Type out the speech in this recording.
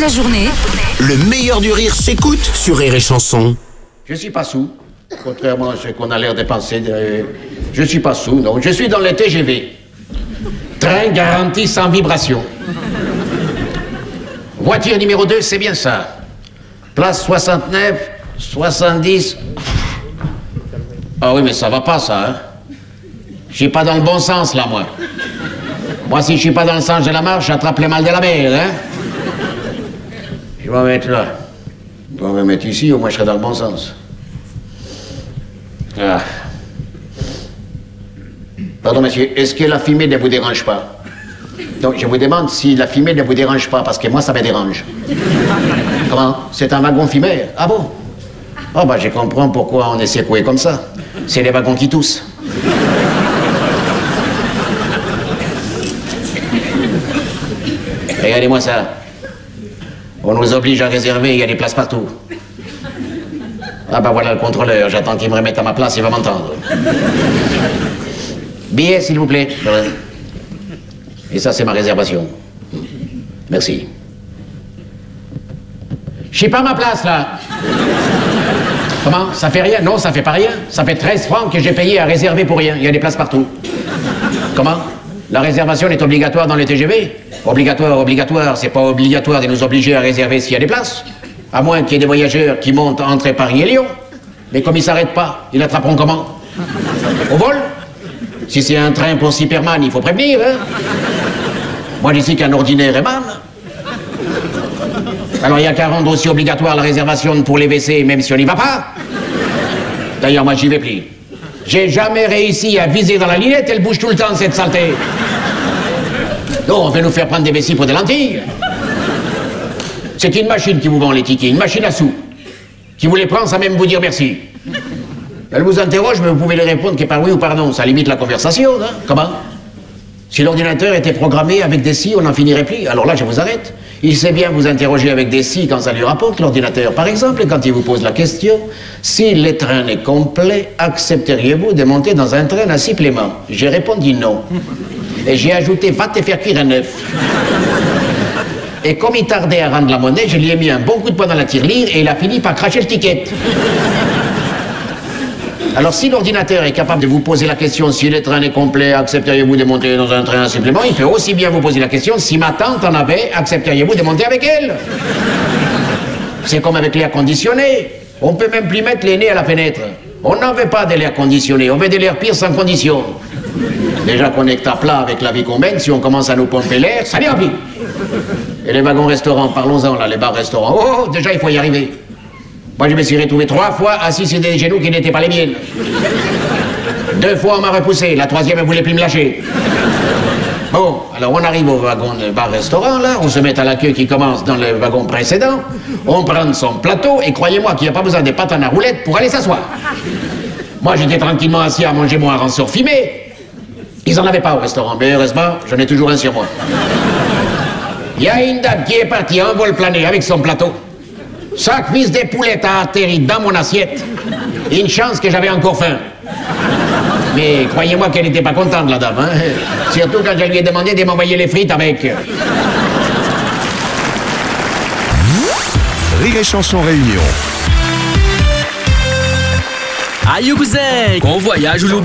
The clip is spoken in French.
la journée. Le meilleur du rire s'écoute sur Rire et Chanson. Je suis pas sous, contrairement à ce qu'on a l'air de penser. Je suis pas sous, non. Je suis dans le TGV. Train garanti sans vibration. Voiture numéro 2, c'est bien ça. Place 69, 70. Ah oui, mais ça va pas, ça, hein. Je suis pas dans le bon sens, là, moi. Moi, si je suis pas dans le sens de la marche, j'attrape les mal de la mer, hein. Je vais me mettre là. Je vais me mettre ici, au moins je serai dans le bon sens. Ah. Pardon, monsieur, est-ce que la fumée ne vous dérange pas? Donc, je vous demande si la fumée ne vous dérange pas, parce que moi, ça me dérange. Comment? C'est un wagon fumé? Ah bon? Oh, bah, je comprends pourquoi on est secoué comme ça. C'est les wagons qui toussent. Regardez-moi ça. On nous oblige à réserver, il y a des places partout. Ah bah voilà le contrôleur, j'attends qu'il me remette à ma place, il va m'entendre. Billet, s'il vous plaît. Et ça, c'est ma réservation. Merci. Je suis pas à ma place, là. Comment? Ça fait rien? Non, ça fait pas rien. Ça fait 13 francs que j'ai payé à réserver pour rien. Il y a des places partout. Comment? La réservation est obligatoire dans les TGV? Obligatoire, c'est pas obligatoire de nous obliger à réserver s'il y a des places. À moins qu'il y ait des voyageurs qui montent entre Paris et Lyon. Mais comme ils s'arrêtent pas, ils l'attraperont comment? Au vol? Si c'est un train pour Superman, il faut prévenir, hein? Moi, je dis qu'un ordinaire est mal. Alors, il n'y a qu'à rendre aussi obligatoire la réservation pour les WC, même si on n'y va pas. D'ailleurs, moi, j'y vais plus. J'ai jamais réussi à viser dans la lunette, elle bouge tout le temps, cette saleté. Non, on veut nous faire prendre des vessies pour des lentilles. C'est une machine qui vous vend les tickets, une machine à sous. Qui vous les prend sans même vous dire merci. Elle vous interroge, mais vous pouvez lui répondre que par oui ou par non. Ça limite la conversation, hein? Comment? Si l'ordinateur était programmé avec des si, on n'en finirait plus. Alors là, je vous arrête. Il sait bien vous interroger avec des si quand ça lui rapporte, l'ordinateur. Par exemple, quand il vous pose la question, si le train est complet, accepteriez-vous de monter dans un train à supplément? J'ai répondu non. Et j'ai ajouté, va te faire cuire un œuf. Et comme il tardait à rendre la monnaie, je lui ai mis un bon coup de poing dans la tirelire et il a fini par cracher le ticket. Alors si l'ordinateur est capable de vous poser la question si le train est complet, accepteriez-vous de monter dans un train à supplément, il peut aussi bien vous poser la question si ma tante en avait, accepteriez-vous de monter avec elle? C'est comme avec l'air conditionné. On peut même plus mettre les nez à la fenêtre. On n'en veut pas de l'air conditionné, on veut de l'air pire sans condition. Déjà qu'on est à plat avec la vie qu'on mène, si on commence à nous pomper l'air, ça n'ira plus. Et les wagons-restaurants, parlons-en là, les bars-restaurants. Oh, déjà il faut y arriver. Moi je me suis retrouvé 3 fois assis sur des genoux qui n'étaient pas les miennes. 2 fois on m'a repoussé, la 3e elle voulait plus me lâcher. Bon, alors on arrive au wagon de bar-restaurant là, on se met à la queue qui commence dans le wagon précédent, on prend son plateau et croyez-moi qu'il n'y a pas besoin des patanes à roulettes pour aller s'asseoir. Moi j'étais tranquillement assis à manger mon hareng fumé. Ils en avaient pas au restaurant, mais heureusement, j'en ai toujours un sur moi. Il y a une dame qui est partie en vol plané avec son plateau. Sa cuisse des poulettes a atterri dans mon assiette. Une chance que j'avais encore faim. Mais croyez-moi qu'elle n'était pas contente, la dame. Hein? Surtout quand je lui ai demandé de m'envoyer les frites avec. Rire et Chanson Réunion. Aïe cousin, qu'on voyage ou